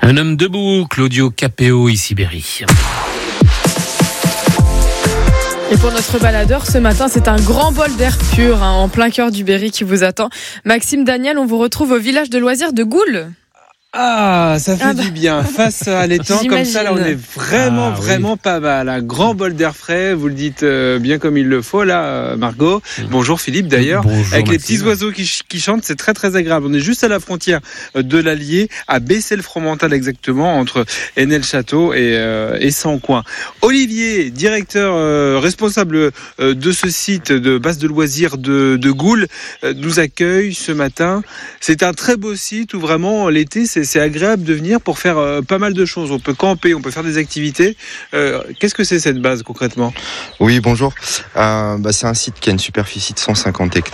Un homme debout, Claudio Capéo, ici Berry. Et pour notre baladeur ce matin, c'est un grand bol d'air pur en plein cœur du Berry qui vous attend. Maxime, Daniel, on vous retrouve au village de loisirs de Goules. Ah, ça fait du bien. Face à l'étang, comme ça, là, on est vraiment pas mal. Un grand bol d'air frais, vous le dites bien comme il le faut, là, Margot. Bonjour Philippe, d'ailleurs. Bonjour, avec les Maxime. petits oiseaux qui chantent, c'est très très agréable. On est juste à la frontière de l'Allier, à Bessel-Fromental exactement, entre Henel-Château et Sancoin. Olivier, directeur responsable de ce site de base de loisirs de Goules, nous accueille ce matin. C'est un très beau site où vraiment l'été, c'est agréable de venir pour faire pas mal de choses. On peut camper, on peut faire des activités. Qu'est-ce que c'est cette base concrètement ? Oui, bonjour. C'est un site qui a une superficie de 150 hectares.